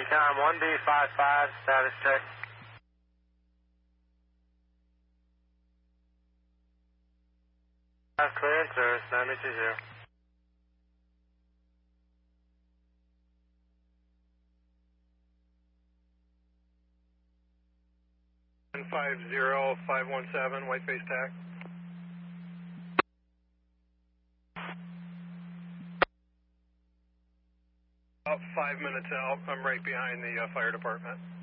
Recon 1B55, status check. Clearance or 920. 50517, white face tack. About 5 minutes out, I'm right behind the fire department.